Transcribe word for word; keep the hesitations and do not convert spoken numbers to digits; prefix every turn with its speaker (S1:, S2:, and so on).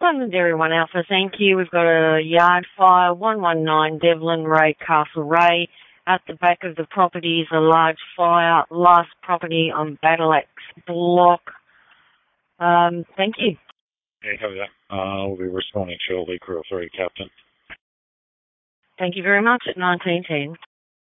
S1: London Dairy one Alpha, thank you. We've got a yard fire, one one nine Devlin Ray, Castle Ray. At the back of the property is a large fire. Last property on Battle Axe Block. Um, thank you.
S2: Okay, copy that. Uh, we'll be responding shortly, Crew three, Captain.
S1: Thank you very much. nineteen ten.